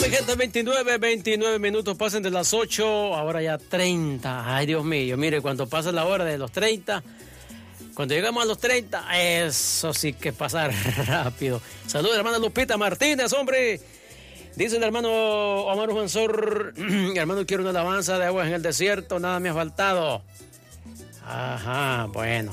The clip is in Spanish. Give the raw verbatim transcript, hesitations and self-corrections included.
gente, veintinueve, veintinueve minutos pasen de las ocho, ahora ya treinta. Ay, Dios mío, mire, cuando pasa la hora de los treinta, cuando llegamos a los treinta, eso sí que pasa rápido. Saludos, hermana Lupita Martínez, hombre. Dice el hermano Omar Juansor, hermano, quiero una alabanza de aguas en el desierto, nada me ha faltado. Ajá, bueno.